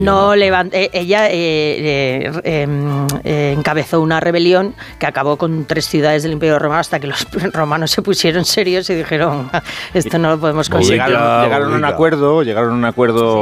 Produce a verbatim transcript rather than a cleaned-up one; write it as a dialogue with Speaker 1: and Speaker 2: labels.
Speaker 1: No, levant- eh, ella eh, eh, eh, eh, encabezó una rebelión que acabó con tres ciudades del Imperio Romano hasta que los romanos se pusieron serios y dijeron, esto no lo podemos conseguir.
Speaker 2: Llegaron, llegaron a un acuerdo, llegaron a un acuerdo